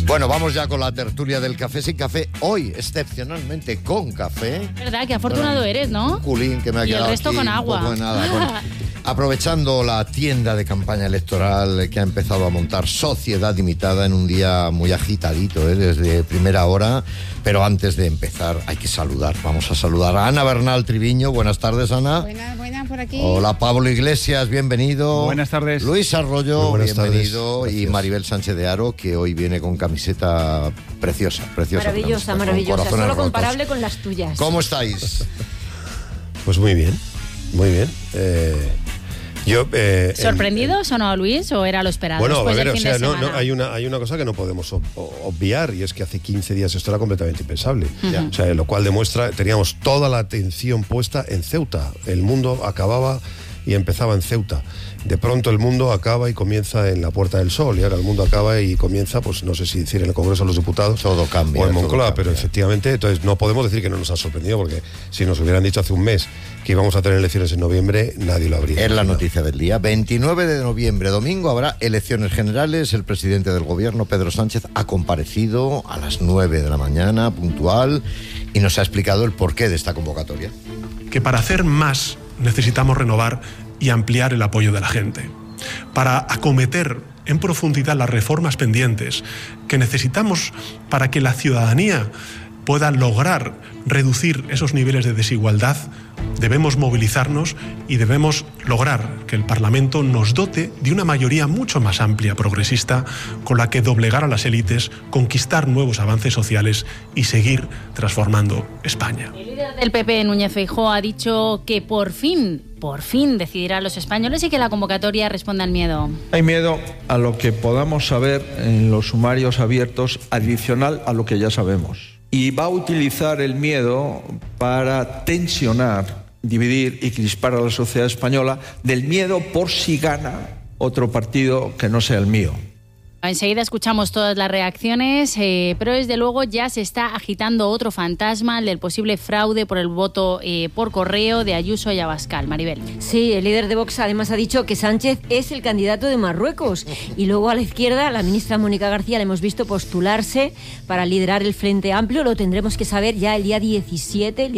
Bueno, vamos ya con la tertulia del Café Sin Café. Hoy, excepcionalmente, con café. ¿Verdad? Qué afortunado eres, ¿no? Un culín que me ha quedado el resto aquí, con agua. Un poco de nada. Bueno, aprovechando la tienda de campaña electoral que ha empezado a montar Sociedad Limitada en un día muy agitadito, desde primera hora. Pero antes de empezar hay que saludar. Vamos a saludar a Ana Bernal Triviño. Buenas tardes, Ana. Buenas, por aquí. Hola, Pablo Iglesias, bienvenido. Buenas tardes. Luis Arroyo, bienvenido. Tardes. Y Maribel Sánchez de Haro, que hoy viene con camiseta preciosa. Maravillosa, camiseta, solo rotos. comparable con las tuyas. ¿Cómo estáis? Pues muy bien, muy bien. ¿Sorprendidos o no, Luis? ¿O era lo esperado? Bueno, después a ver, del o fin sea, de no, semana? hay una cosa que no podemos obviar, y es que hace 15 días esto era completamente impensable. Uh-huh. O sea, lo cual demuestra, teníamos toda la atención puesta en Ceuta. El mundo acababa y empezaba en Ceuta. De pronto el mundo acaba y comienza en la Puerta del Sol, y ahora el mundo acaba y comienza, pues no sé si decir en el Congreso de los Diputados Todo cambia, o en todo Moncloa, cambia. pero efectivamente, entonces no podemos decir que no nos ha sorprendido, porque si nos hubieran dicho hace un mes que íbamos a tener elecciones en noviembre, nadie lo habría Es la imaginado. noticia del día. 29 de noviembre, domingo, habrá elecciones generales. El presidente del gobierno, Pedro Sánchez, ha comparecido a las 9 de la mañana, puntual, y nos ha explicado el porqué de esta convocatoria. Que para hacer más necesitamos renovar y ampliar el apoyo de la gente. Para acometer en profundidad las reformas pendientes que necesitamos para que la ciudadanía pueda lograr reducir esos niveles de desigualdad, debemos movilizarnos y debemos lograr que el Parlamento nos dote de una mayoría mucho más amplia, progresista, con la que doblegar a las élites, conquistar nuevos avances sociales y seguir transformando España. El líder del PP, Núñez Feijóo, ha dicho que por fin decidirán los españoles y que la convocatoria responde al miedo. Hay miedo a lo que podamos saber en los sumarios abiertos, adicional a lo que ya sabemos. Y va a utilizar el miedo para tensionar, dividir y crispar a la sociedad española, del miedo por si gana otro partido que no sea el mío. Enseguida escuchamos todas las reacciones, pero desde luego ya se está agitando otro fantasma, el del posible fraude por el voto por correo de Ayuso y Abascal. Maribel. Sí, el líder de Vox además ha dicho que Sánchez es el candidato de Marruecos. Y luego a la izquierda, la ministra Mónica García la hemos visto postularse para liderar el Frente Amplio. Lo tendremos que saber ya el día 17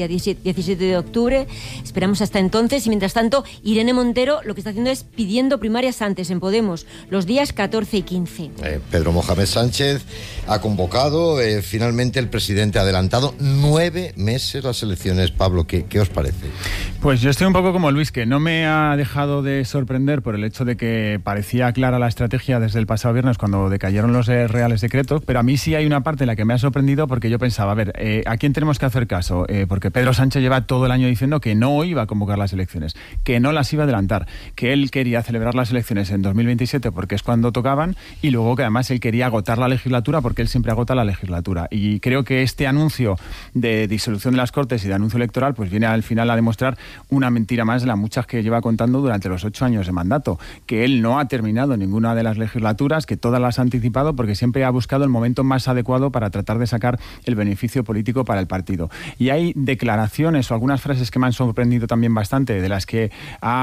de octubre. Esperamos hasta entonces. Y mientras tanto, Irene Montero lo que está haciendo es pidiendo primarias antes en Podemos, los días 14 y 15. Pedro Mohamed Sánchez ha convocado, finalmente el presidente ha adelantado 9 meses las elecciones. Pablo, ¿qué os parece? Pues yo estoy un poco como Luis, que no me ha dejado de sorprender por el hecho de que parecía clara la estrategia desde el pasado viernes cuando decayeron los reales decretos, pero a mí sí hay una parte en la que me ha sorprendido, porque yo pensaba, a ver, ¿a quién tenemos que hacer caso? Porque Pedro Sánchez lleva todo el año diciendo que no iba a convocar las elecciones, que no las iba a adelantar, que él quería celebrar las elecciones en 2027 porque es cuando tocaban, y luego que además él quería agotar la legislatura porque él siempre agota la legislatura. Y creo que este anuncio de disolución de las Cortes y de anuncio electoral pues viene al final a demostrar una mentira más de las muchas que lleva contando durante los 8 años de mandato, que él no ha terminado ninguna de las legislaturas, que todas las ha anticipado porque siempre ha buscado el momento más adecuado para tratar de sacar el beneficio político para el partido. Y hay declaraciones o algunas frases que me han sorprendido también bastante, de las que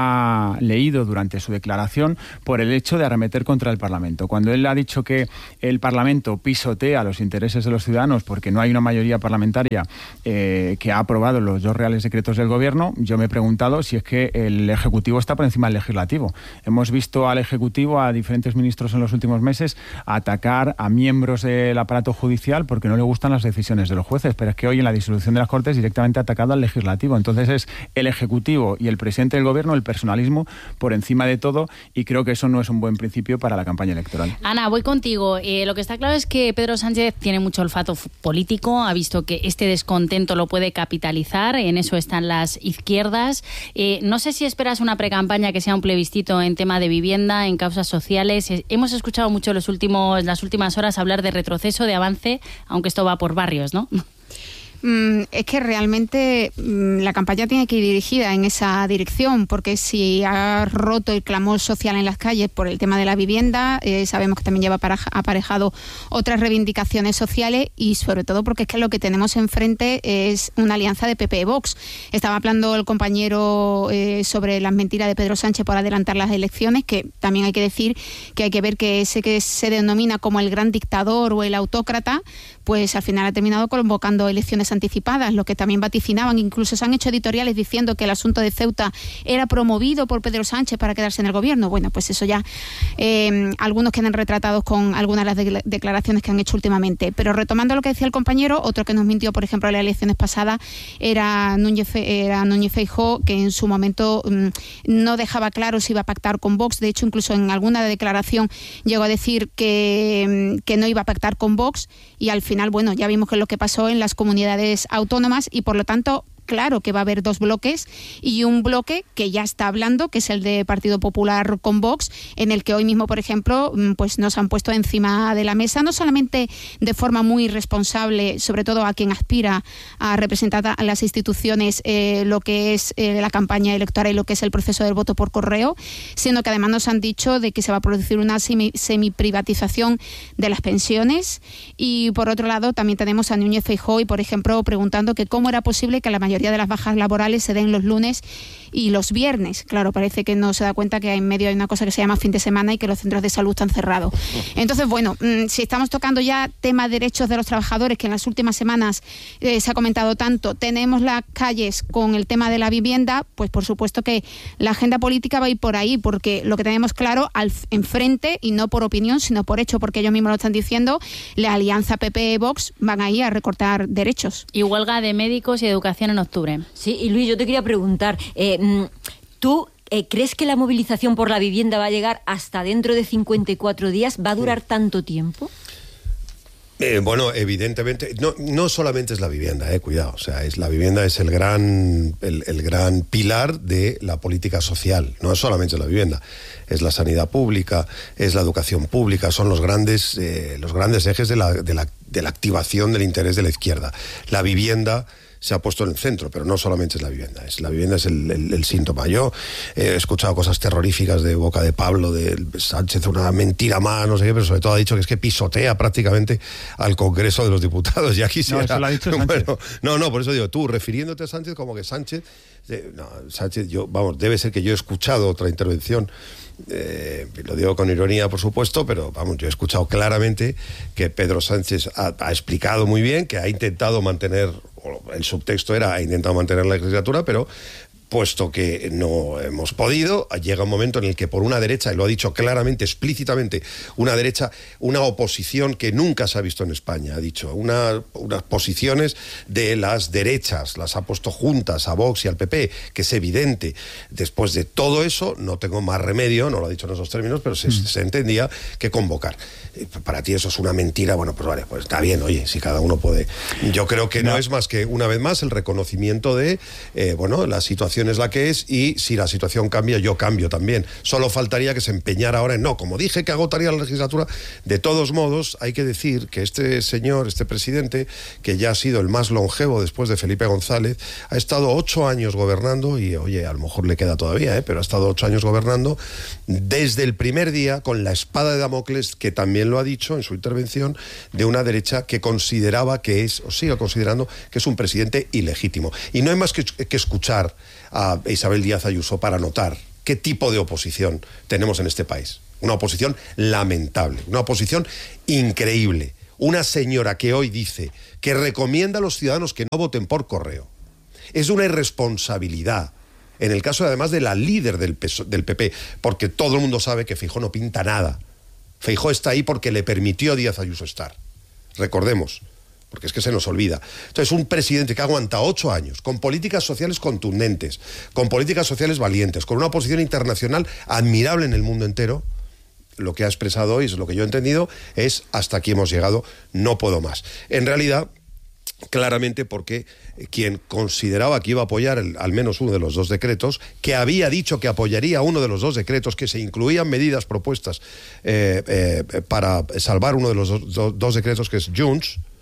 ha leído durante su declaración, por el hecho de arremeter contra el Parlamento. Cuando él ha dicho que el Parlamento pisotea los intereses de los ciudadanos porque no hay una mayoría parlamentaria que ha aprobado los 2 reales decretos del Gobierno, yo me he preguntado si es que el Ejecutivo está por encima del Legislativo. Hemos visto al Ejecutivo, a diferentes ministros en los últimos meses, atacar a miembros del aparato judicial porque no le gustan las decisiones de los jueces, pero es que hoy en la disolución de las Cortes directamente ha atacado al Legislativo. Entonces es el Ejecutivo y el presidente del Gobierno, el personalismo por encima de todo, y creo que eso no es un buen principio para la campaña electoral. Ana, voy contigo. Lo que está claro es que Pedro Sánchez tiene mucho olfato político, ha visto que este descontento lo puede capitalizar, en eso están las izquierdas. No sé si esperas una precampaña que sea un plebiscito en tema de vivienda, en causas sociales. Hemos escuchado mucho las últimas horas hablar de retroceso, de avance, aunque esto va por barrios, ¿no? Es que realmente la campaña tiene que ir dirigida en esa dirección, porque si ha roto el clamor social en las calles por el tema de la vivienda, sabemos que también lleva aparejado otras reivindicaciones sociales, y sobre todo porque es que lo que tenemos enfrente es una alianza de PP y Vox. Estaba hablando el compañero sobre las mentiras de Pedro Sánchez por adelantar las elecciones, que también hay que decir que hay que ver que ese que se denomina como el gran dictador o el autócrata, pues al final ha terminado convocando elecciones anticipadas, lo que también vaticinaban. Incluso se han hecho editoriales diciendo que el asunto de Ceuta era promovido por Pedro Sánchez para quedarse en el gobierno. Bueno, pues eso ya algunos quedan retratados con algunas de las declaraciones que han hecho últimamente. Pero retomando lo que decía el compañero, otro que nos mintió, por ejemplo, en las elecciones pasadas era Núñez Feijóo, que en su momento no dejaba claro si iba a pactar con Vox. De hecho, incluso en alguna declaración llegó a decir que no iba a pactar con Vox, y al final, bueno, ya vimos que es lo que pasó en las comunidades autónomas, y por lo tanto, claro que va a haber dos bloques, y un bloque que ya está hablando, que es el de Partido Popular con Vox, en el que hoy mismo, por ejemplo, pues nos han puesto encima de la mesa, no solamente de forma muy responsable, sobre todo a quien aspira a representar a las instituciones lo que es la campaña electoral y lo que es el proceso del voto por correo, sino que además nos han dicho de que se va a producir una semiprivatización de las pensiones. Y por otro lado también tenemos a Núñez Feijóo, y por ejemplo preguntando que cómo era posible que la mayoría de las bajas laborales se den los lunes y los viernes. Claro, parece que no se da cuenta que en medio hay una cosa que se llama fin de semana y que los centros de salud están cerrados. Entonces, bueno, si estamos tocando ya temas de derechos de los trabajadores, que en las últimas semanas se ha comentado tanto, tenemos las calles con el tema de la vivienda, pues por supuesto que la agenda política va a ir por ahí, porque lo que tenemos claro enfrente, y no por opinión, sino por hecho, porque ellos mismos lo están diciendo, la alianza PP-Vox van ahí a recortar derechos. Y huelga de médicos y educación en octubre. Sí, y Luis, yo te quería preguntar, ¿tú crees que la movilización por la vivienda va a llegar hasta dentro de 54 días? ¿Va a durar tanto tiempo? Bueno, evidentemente, no solamente es la vivienda, cuidado, o sea, la vivienda es el gran pilar de la política social, no es solamente la vivienda, es la sanidad pública, es la educación pública, son los grandes ejes de la activación del interés de la izquierda. La vivienda se ha puesto en el centro, pero no solamente es la vivienda es el síntoma. Yo he escuchado cosas terroríficas de boca de Pablo, de Sánchez, una mentira más, no sé qué, pero sobre todo ha dicho que es que pisotea prácticamente al Congreso de los Diputados. Ya quisiera... No, eso lo ha dicho Sánchez. Bueno, por eso digo, tú refiriéndote a Sánchez como que Sánchez, debe ser que yo he escuchado otra intervención, lo digo con ironía, por supuesto, pero vamos, yo he escuchado claramente que Pedro Sánchez ha explicado muy bien que ha intentado mantener, el subtexto era, ha intentado mantener la legislatura, pero puesto que no hemos podido, llega un momento en el que por una derecha, y lo ha dicho claramente, explícitamente, una derecha, una oposición que nunca se ha visto en España, ha dicho, unas posiciones de las derechas, las ha puesto juntas a Vox y al PP, que es evidente. Después de todo eso, no tengo más remedio, no lo ha dicho en esos términos, pero se entendía que convocar. Para ti eso es una mentira, bueno, pues vale, pues está bien, oye, si cada uno puede. Yo creo que no es más que, una vez más, el reconocimiento de, la situación es la que es, y si la situación cambia, yo cambio también. Solo faltaría que se empeñara ahora en como dije que agotaría la legislatura. De todos modos, hay que decir que este señor, este presidente, que ya ha sido el más longevo después de Felipe González, ha estado 8 años gobernando, y oye, a lo mejor le queda todavía, pero ha estado 8 años gobernando desde el primer día con la espada de Damocles, que también lo ha dicho en su intervención, de una derecha que consideraba que es, o sigue considerando, que es un presidente ilegítimo. Y no hay más que escuchar a Isabel Díaz Ayuso para notar qué tipo de oposición tenemos en este país. Una oposición lamentable, una oposición increíble. Una señora que hoy dice que recomienda a los ciudadanos que no voten por correo. Es una irresponsabilidad. En el caso, además, de la líder del PP, porque todo el mundo sabe que Feijóo no pinta nada. Feijóo está ahí porque le permitió a Díaz Ayuso estar. Recordemos, porque es que se nos olvida. Entonces, un presidente que ha aguantado 8 años, con políticas sociales contundentes, con políticas sociales valientes, con una posición internacional admirable en el mundo entero, lo que ha expresado hoy, es lo que yo he entendido, es hasta aquí hemos llegado, no puedo más. En realidad, claramente porque quien consideraba que iba a apoyar al menos uno de los 2 decretos, que había dicho que apoyaría uno de los 2 decretos, que se incluían medidas propuestas para salvar uno de los dos decretos, que es Junts,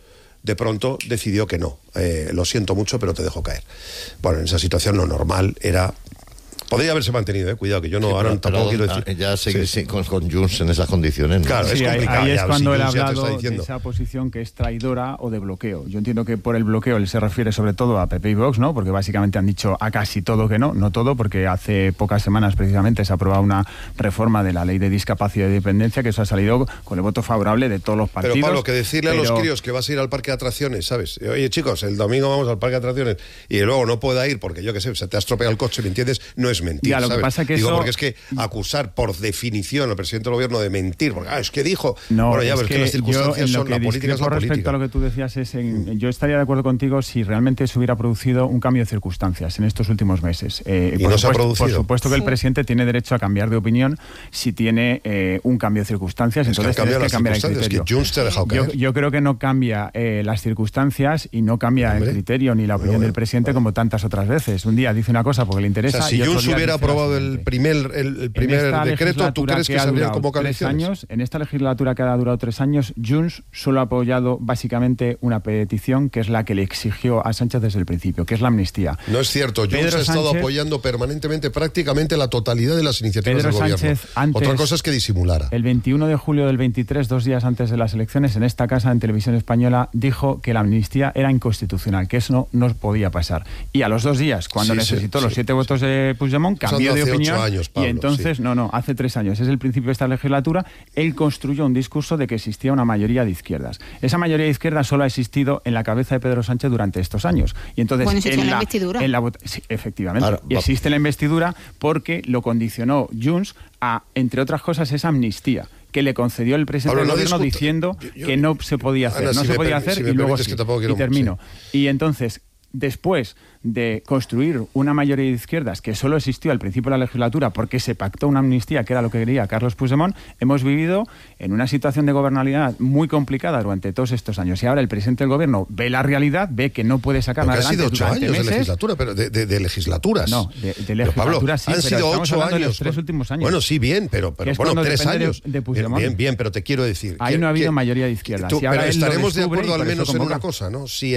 de pronto decidió que no. Lo siento mucho, pero te dejo caer. Bueno, en esa situación lo normal era... Podría haberse mantenido, cuidado, que yo no, ahora tampoco quiero decir... Ya seguir con Junts en esas condiciones, ¿no? Claro, sí, es complicado. ahí es cuando él ha ya hablado de esa posición que es traidora o de bloqueo. Yo entiendo que por el bloqueo él se refiere sobre todo a PP y Vox, ¿no? Porque básicamente han dicho a casi todo que no, no todo, porque hace pocas semanas precisamente se ha aprobado una reforma de la ley de discapacidad y dependencia, que eso ha salido con el voto favorable de todos los partidos. Pero Pablo, que decirle a los críos que vas a ir al parque de atracciones, ¿sabes? Oye, chicos, el domingo vamos al parque de atracciones y luego no pueda ir porque yo qué sé, se te ha estropeado el coche, ¿me entiendes? No es mentir, ya, lo ¿sabes? que pasa que digo, eso... porque es que acusar por definición al presidente del gobierno de mentir, porque es que dijo... No, bueno, ya, pero es que las circunstancias son la política, es la política. Respecto a lo que tú decías, yo estaría de acuerdo contigo si realmente se hubiera producido un cambio de circunstancias en estos últimos meses. Y no se ha producido. Por supuesto que el presidente tiene derecho a cambiar de opinión si tiene un cambio de circunstancias, entonces tienes que cambiar el criterio. Que Junts te ha dejado caer. Yo creo que no cambia las circunstancincias y no cambia el criterio ni la opinión del presidente como tantas otras veces. Un día dice una cosa porque le interesa. O sea, si Junts hubiera aprobado el primer decreto, ¿tú crees que se habrían convocado elecciones? En esta legislatura que ha durado 3 años, Junts solo ha apoyado básicamente una petición que es la que le exigió a Sánchez desde el principio, que es la amnistía. No es cierto, Junts ha estado apoyando permanentemente prácticamente la totalidad de las iniciativas del gobierno. Otra cosa es que disimulara. El 21 de julio del 23, 2 días antes de las elecciones, en esta casa, en Televisión Española, dijo que la amnistía era inconstitucional, que eso no podía pasar. Y a los 2 días, cuando necesitó los 7 votos de Puigdemont, cambió de opinión. Años, Pablo, y entonces, hace 3 años, es el principio de esta legislatura, él construyó un discurso de que existía una mayoría de izquierdas. Esa mayoría de izquierdas solo ha existido en la cabeza de Pedro Sánchez durante estos años. Y entonces, existe la investidura. Sí, efectivamente. Y existe la investidura porque lo condicionó Junts a, entre otras cosas, esa amnistía que le concedió el presidente del gobierno diciendo que no se podía hacer. Ana, no se podía hacer y luego sí. Y termino. Sí. Y entonces, después de construir una mayoría de izquierdas que solo existió al principio de la legislatura porque se pactó una amnistía, que era lo que quería Carlos Puigdemont, hemos vivido en una situación de gobernabilidad muy complicada durante todos estos años. Y ahora el presidente del gobierno ve la realidad, ve que no puede sacar adelante. Han sido 8 años meses. De legislatura, pero de legislaturas. No, de legislaturas sí, han sido 8 años. De los 3 últimos años. Bueno, sí, bien, pero bueno, 3 años. Bien, pero te quiero decir. Ahí no ha habido mayoría de izquierdas. Pero estaremos de acuerdo al menos en una cosa, ¿no? Si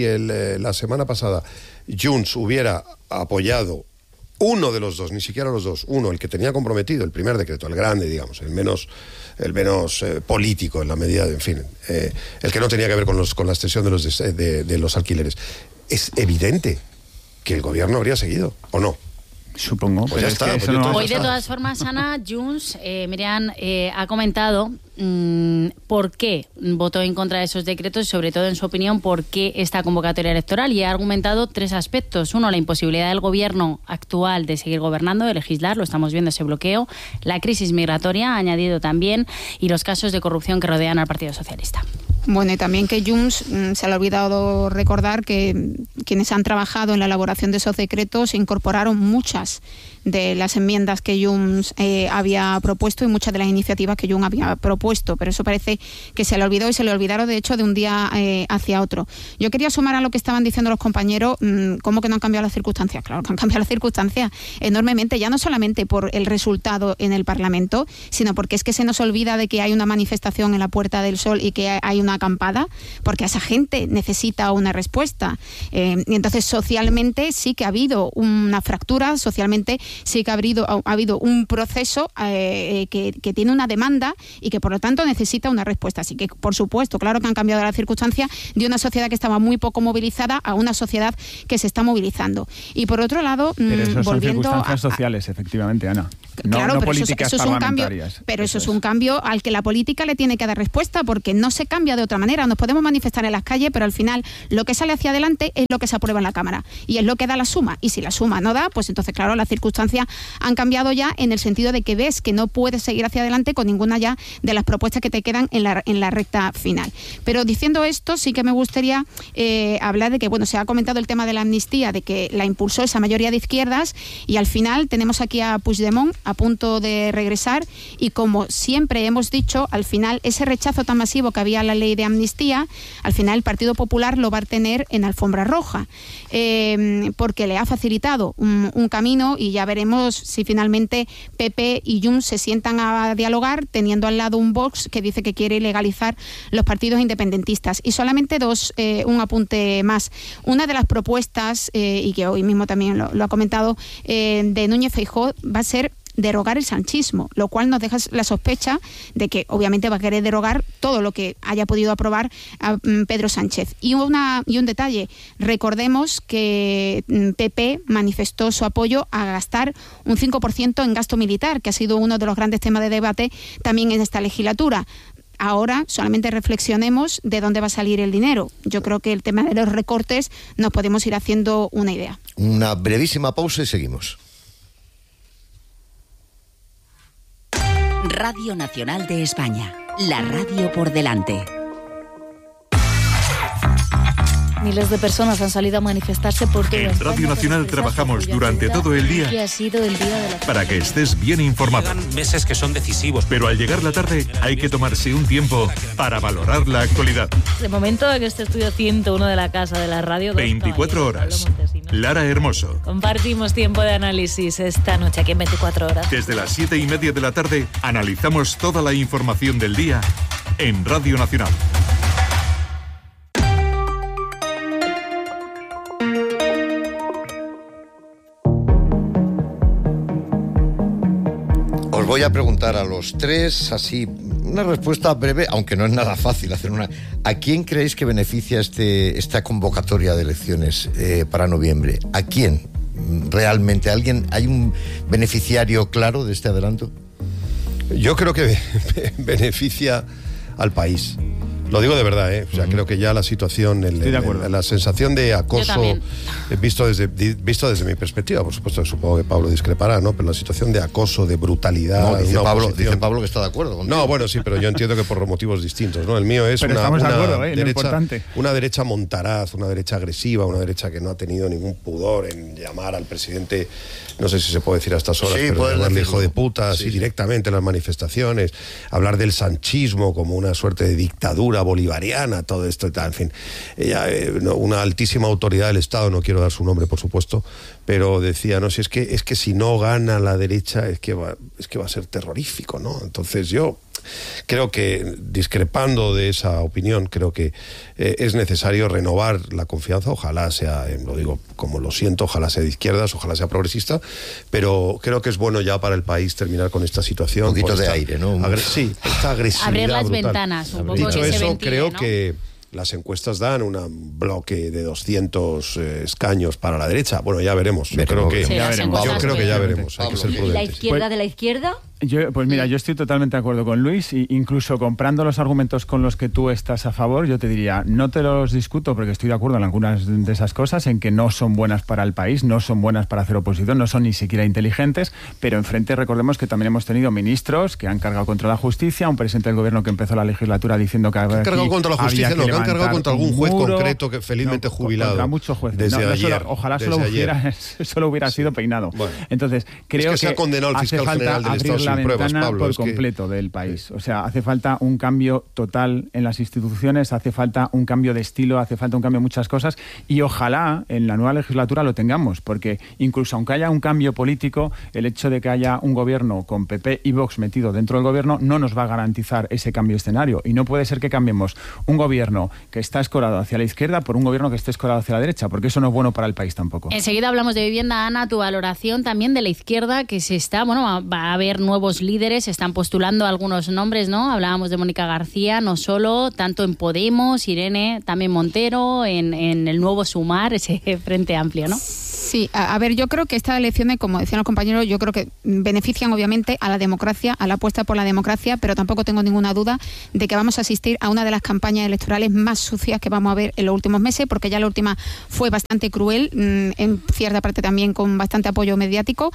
la semana pasada Junts hubiera apoyado uno de los dos, ni siquiera los dos, uno, el que tenía comprometido, el primer decreto, el grande, digamos, el menos político en la medida de, en fin, el que no tenía que ver con la extensión de los alquileres, es evidente que el gobierno habría seguido, ¿o no? Supongo. Pues ya está. Hoy, de todas formas, Ana, Junts, Miriam, ha comentado por qué votó en contra de esos decretos y, sobre todo, en su opinión, por qué esta convocatoria electoral. Y ha argumentado 3 aspectos. Uno, la imposibilidad del gobierno actual de seguir gobernando, de legislar, lo estamos viendo, ese bloqueo. La crisis migratoria, ha añadido también, y los casos de corrupción que rodean al Partido Socialista. Bueno, y también que Junts, se le ha olvidado recordar que quienes han trabajado en la elaboración de esos decretos incorporaron muchas de las enmiendas que Junts había propuesto y muchas de las iniciativas que Junts había propuesto, pero eso parece que se le olvidó y se le olvidaron, de hecho, de un día hacia otro. Yo quería sumar a lo que estaban diciendo los compañeros, ¿cómo que no han cambiado las circunstancias? Claro que han cambiado las circunstancias enormemente, ya no solamente por el resultado en el Parlamento, sino porque es que se nos olvida de que hay una manifestación en la Puerta del Sol y que hay una acampada, porque a esa gente necesita una respuesta. Y entonces, socialmente sí que ha habido una fractura, socialmente sí que ha habido un proceso que tiene una demanda y que, por lo tanto, necesita una respuesta. Así que, por supuesto, claro que han cambiado las circunstancias de una sociedad que estaba muy poco movilizada a una sociedad que se está movilizando. Y, por otro lado, pero eso volviendo son circunstancias sociales, efectivamente, Ana. Claro, no pero políticas eso es un cambio, pero eso es un cambio al que la política le tiene que dar respuesta, porque no se cambia de otra manera. Nos podemos manifestar en las calles, pero al final lo que sale hacia adelante es lo que se aprueba en la Cámara y es lo que da la suma. Y si la suma no da, pues entonces, claro, las circunstancias han cambiado ya, en el sentido de que ves que no puedes seguir hacia adelante con ninguna ya de las propuestas que te quedan en la recta final. Pero diciendo esto, sí que me gustaría hablar de que, bueno, se ha comentado el tema de la amnistía, de que la impulsó esa mayoría de izquierdas, y al final tenemos aquí a Puigdemont a punto de regresar y, como siempre hemos dicho, al final ese rechazo tan masivo que había a la ley de amnistía, al final el Partido Popular lo va a tener en alfombra roja, porque le ha facilitado un camino, y ya veremos si finalmente PP y Junts se sientan a dialogar teniendo al lado un Vox que dice que quiere legalizar los partidos independentistas. Y solamente un apunte más. Una de las propuestas, y que hoy mismo también lo ha comentado, de Núñez Feijóo, va a ser derogar el sanchismo, lo cual nos deja la sospecha de que obviamente va a querer derogar todo lo que haya podido aprobar a Pedro Sánchez. Y un detalle, recordemos que PP manifestó su apoyo a gastar un 5% en gasto militar, que ha sido uno de los grandes temas de debate también en esta legislatura. Ahora solamente reflexionemos de dónde va a salir el dinero. Yo creo que el tema de los recortes nos podemos ir haciendo una idea. Una brevísima pausa y seguimos. Radio Nacional de España, la radio por delante. Miles de personas han salido a manifestarse por todo En Radio Nacional trabajamos durante todo el día que ha sido el día de la... para que estés bien informado. Llegan meses que son decisivos. Pero al llegar la tarde hay que tomarse un tiempo para valorar la actualidad. De momento en este estudio 101 de la Casa de la Radio, 24 horas. Lara Hermoso. Compartimos tiempo de análisis esta noche aquí en 24 horas. Desde las 7:30 de la tarde analizamos toda la información del día en Radio Nacional. Os voy a preguntar a los tres, así, una respuesta breve, aunque no es nada fácil hacer una. ¿A quién creéis que beneficia esta convocatoria de elecciones para noviembre? ¿A quién realmente? ¿Hay un beneficiario claro de este adelanto? Yo creo que beneficia al país. Lo digo de verdad, ¿eh? O sea, creo que ya la situación, la sensación de acoso, visto desde mi perspectiva, por supuesto, supongo que Pablo discrepará, ¿no? Pero la situación de acoso, de brutalidad... No, dice Pablo que está de acuerdo contigo. No, bueno, sí, pero yo entiendo que por motivos distintos, ¿no? El mío es una derecha montaraz, una derecha agresiva, una derecha que no ha tenido ningún pudor en llamar al presidente, no sé si se puede decir a estas horas, sí, pero llamarle hijo de puta, sí, directamente en las manifestaciones, hablar del sanchismo como una suerte de dictadura bolivariana, todo esto y tal, en fin. Una altísima autoridad del Estado, no quiero dar su nombre, por supuesto, pero decía, no, si es que si no gana la derecha es que va a ser terrorífico, ¿no? Entonces yo creo que, discrepando de esa opinión, creo que es necesario renovar la confianza. Ojalá sea, lo digo como lo siento, ojalá sea de izquierdas, ojalá sea progresista, pero creo que es bueno ya para el país terminar con esta situación. Un poquito de aire, ¿no? Sí, esta agresividad abrir las brutal. ventanas, un poco. Dicho que eso, se ventile, creo ¿no? que las encuestas dan un bloque de 200 escaños para la derecha. Bueno, ya veremos. Yo creo que ya veremos. Hay que ser prudentes. ¿Y la izquierda de la izquierda? Pues mira, yo estoy totalmente de acuerdo con Luis, e incluso comprando los argumentos con los que tú estás a favor, yo te diría, no te los discuto porque estoy de acuerdo en algunas de esas cosas, en que no son buenas para el país, no son buenas para hacer oposición, no son ni siquiera inteligentes, pero enfrente recordemos que también hemos tenido ministros que han cargado contra la justicia, un presidente del gobierno que empezó la legislatura diciendo que han cargado contra la justicia, no, que han cargado contra algún juez concreto que felizmente jubilado. Contra muchos jueces. Desde ayer. Ojalá solo hubiera sido peinado. Bueno, entonces, creo que se ha condenado el fiscal general del Estado la sin pruebas, Pablo, por completo del país. O sea, hace falta un cambio total en las instituciones, hace falta un cambio de estilo, hace falta un cambio en muchas cosas, y ojalá en la nueva legislatura lo tengamos, porque incluso aunque haya un cambio político, el hecho de que haya un gobierno con PP y Vox metido dentro del gobierno no nos va a garantizar ese cambio de escenario, y no puede ser que cambiemos un gobierno que está escorado hacia la izquierda por un gobierno que esté escorado hacia la derecha, porque eso no es bueno para el país tampoco. Enseguida hablamos de vivienda. Ana, tu valoración también de la izquierda, que va a haber nuevos líderes, se están postulando algunos nombres, ¿no? Hablábamos de Mónica García, no solo, tanto en Podemos, Irene, también Montero, en el nuevo Sumar, ese Frente Amplio, ¿no? Sí, a ver, yo creo que estas elecciones, como decían los compañeros, yo creo que benefician obviamente a la democracia, a la apuesta por la democracia, pero tampoco tengo ninguna duda de que vamos a asistir a una de las campañas electorales más sucias que vamos a ver en los últimos meses, porque ya la última fue bastante cruel, en cierta parte también con bastante apoyo mediático,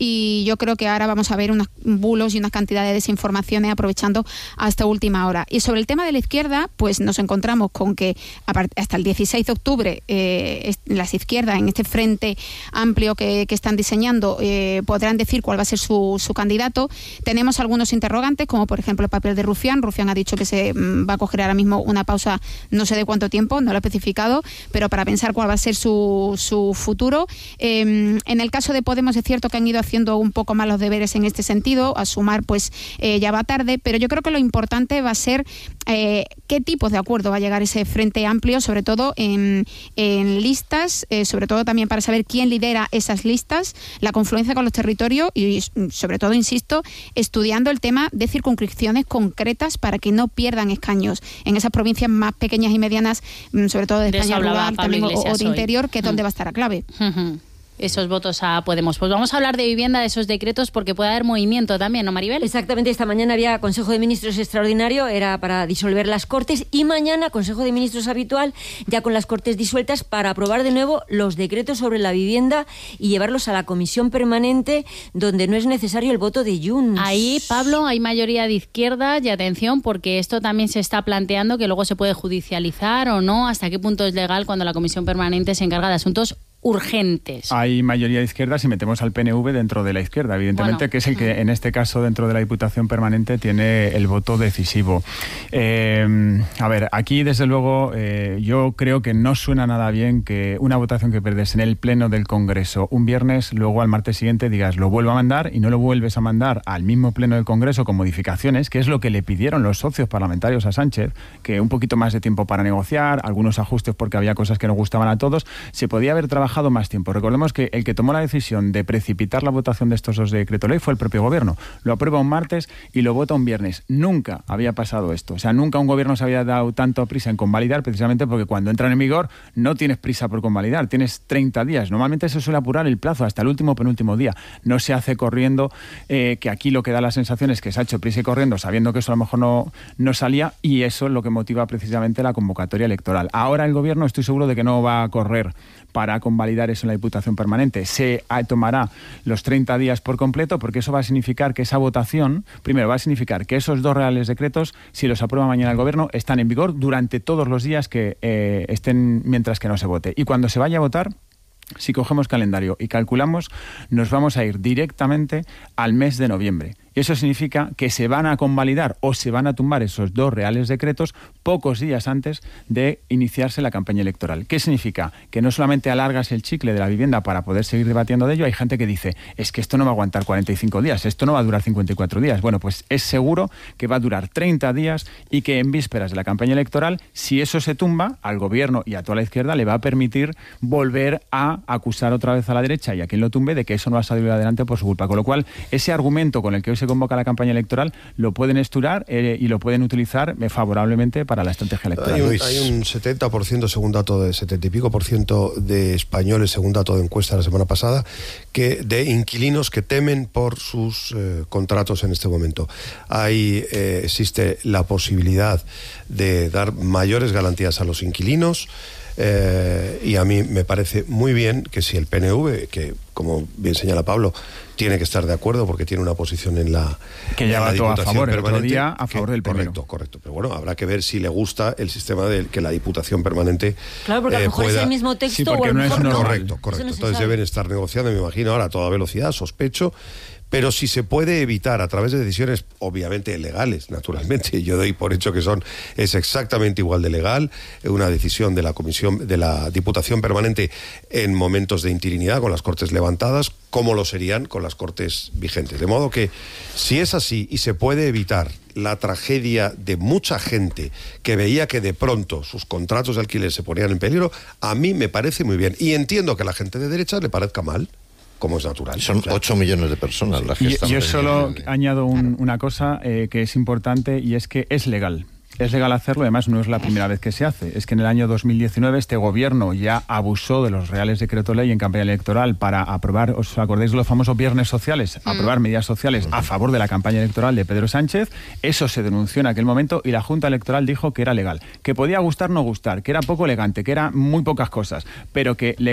y yo creo que ahora vamos a ver unos bulos y una cantidad de desinformaciones aprovechando hasta última hora. Y sobre el tema de la izquierda, pues nos encontramos con que hasta el 16 de octubre las izquierdas en este frente Amplio que están diseñando, podrán decir cuál va a ser su candidato. Tenemos algunos interrogantes, como por ejemplo el papel de Rufián. Rufián ha dicho que se va a coger ahora mismo una pausa, no sé de cuánto tiempo, no lo ha especificado, pero para pensar cuál va a ser su futuro. En el caso de Podemos es cierto que han ido haciendo un poco más los deberes en este sentido, a sumar pues ya va tarde, pero yo creo que lo importante va a ser qué tipos de acuerdo va a llegar ese Frente Amplio, sobre todo en listas, sobre todo también para saber quién lidera esas listas, la confluencia con los territorios y sobre todo, insisto, estudiando el tema de circunscripciones concretas para que no pierdan escaños en esas provincias más pequeñas y medianas, sobre todo de España rural también, o de interior, que es donde va a estar la clave. Esos votos a Podemos. Pues vamos a hablar de vivienda, de esos decretos, porque puede haber movimiento también, ¿no, Maribel? Exactamente, esta mañana había Consejo de Ministros extraordinario, era para disolver las Cortes, y mañana Consejo de Ministros habitual, ya con las Cortes disueltas, para aprobar de nuevo los decretos sobre la vivienda y llevarlos a la Comisión Permanente, donde no es necesario el voto de Junts. Ahí, Pablo, hay mayoría de izquierda, y atención, porque esto también se está planteando que luego se puede judicializar o no, hasta qué punto es legal cuando la Comisión Permanente se encarga de asuntos urgentes. Hay mayoría de izquierda si metemos al PNV dentro de la izquierda, evidentemente, que es el que en este caso dentro de la Diputación Permanente tiene el voto decisivo. A ver, aquí desde luego yo creo que no suena nada bien que una votación que perdes en el Pleno del Congreso un viernes, luego al martes siguiente digas lo vuelvo a mandar y no lo vuelves a mandar al mismo Pleno del Congreso con modificaciones, que es lo que le pidieron los socios parlamentarios a Sánchez, que un poquito más de tiempo para negociar, algunos ajustes porque había cosas que no gustaban a todos. Se podía haber trabajado más tiempo. Recordemos que el que tomó la decisión de precipitar la votación de estos dos decretos ley fue el propio gobierno. Lo aprueba un martes y lo vota un viernes. Nunca había pasado esto. O sea, nunca un gobierno se había dado tanto prisa en convalidar, precisamente porque cuando entran en vigor no tienes prisa por convalidar, tienes 30 días. Normalmente se suele apurar el plazo hasta el último penúltimo día. No se hace corriendo, que aquí lo que da la sensación es que se ha hecho prisa y corriendo sabiendo que eso a lo mejor no salía, y eso es lo que motiva precisamente la convocatoria electoral. Ahora el gobierno estoy seguro de que no va a correr para convalidar eso en la Diputación Permanente. Se tomará los 30 días por completo, porque eso va a significar que esa votación, primero va a significar que esos dos reales decretos, si los aprueba mañana el Gobierno, están en vigor durante todos los días que estén mientras que no se vote. Y cuando se vaya a votar, si cogemos calendario y calculamos, nos vamos a ir directamente al mes de noviembre. Y eso significa que se van a convalidar o se van a tumbar esos dos reales decretos pocos días antes de iniciarse la campaña electoral. ¿Qué significa? Que no solamente alargas el chicle de la vivienda para poder seguir debatiendo de ello, hay gente que dice, es que esto no va a aguantar 45 días, esto no va a durar 54 días. Bueno, pues es seguro que va a durar 30 días y que en vísperas de la campaña electoral, si eso se tumba, al gobierno y a toda la izquierda le va a permitir volver a acusar otra vez a la derecha y a quien lo tumbe de que eso no va a salir adelante por su culpa. Con lo cual, ese argumento con el que hoy se convoca la campaña electoral lo pueden estudiar y lo pueden utilizar favorablemente para la estrategia electoral. Hay un 70%, según dato de 70 y pico por ciento de españoles, según dato de encuesta la semana pasada, de inquilinos que temen por sus contratos en este momento. Existe la posibilidad de dar mayores garantías a los inquilinos. Y a mí me parece muy bien que si el PNV, que como bien señala Pablo, tiene que estar de acuerdo porque tiene una posición en la que ya va todo a favor, el otro día a favor del correcto, pero bueno, habrá que ver si le gusta el sistema de que la Diputación Permanente claro, porque a lo mejor es el mismo texto, sí, o a lo mejor no. Correcto, entonces deben estar negociando, me imagino, ahora a toda velocidad, sospecho. Pero si se puede evitar a través de decisiones obviamente legales, naturalmente, yo doy por hecho que es exactamente igual de legal una decisión de la Comisión, de la Diputación Permanente en momentos de interinidad con las Cortes levantadas, como lo serían con las Cortes vigentes. De modo que si es así y se puede evitar la tragedia de mucha gente que veía que de pronto sus contratos de alquiler se ponían en peligro, a mí me parece muy bien. Y entiendo que a la gente de derecha le parezca mal, como es natural. Son 8 millones de personas las que están. Yo solo añado una cosa que es importante, y es que es legal. Es legal hacerlo, además no es la primera vez que se hace. Es que en el año 2019 este gobierno ya abusó de los reales decretos ley en campaña electoral para aprobar, ¿os acordáis de los famosos viernes sociales? Aprobar medidas sociales a favor de la campaña electoral de Pedro Sánchez. Eso se denunció en aquel momento y la Junta Electoral dijo que era legal. Que podía gustar, no gustar, que era poco elegante, que era muy pocas cosas, pero que